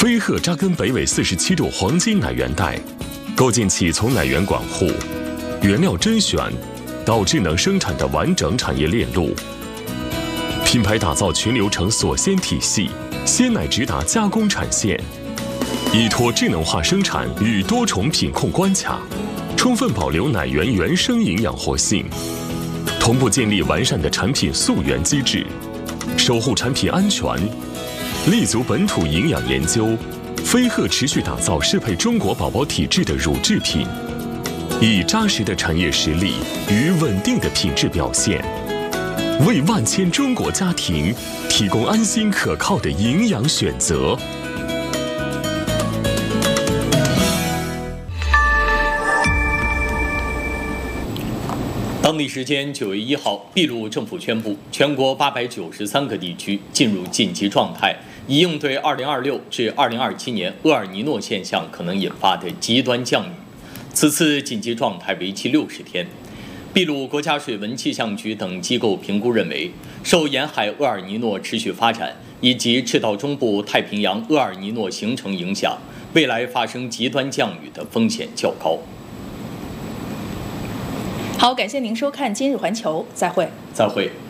飞鹤扎根北纬47度黄金奶源带，构建起从奶源管护、原料甄选到智能生产的完整产业链路。品牌打造全流程锁鲜体系，鲜奶直达加工产线，依托智能化生产与多重品控关卡，充分保留奶源原生营养活性，同步建立完善的产品溯源机制，守护产品安全，立足本土营养研究。飞鹤持续打造适配中国宝宝体质的乳制品，以扎实的产业实力与稳定的品质表现，为万千中国家庭提供安心可靠的营养选择。 当地时间9月1号，秘鲁政府宣布，全国893个地区进入紧急状态，以应对2026至2027年厄尔尼诺现象可能引发的极端降雨。此次紧急状态为期60天。秘鲁国家水文气象局等机构评估认为，受沿海厄尔尼诺持续发展以及赤道中部太平洋厄尔尼诺形成影响，未来发生极端降雨的风险较高。 好，感谢您收看今日环球，再会。 再会。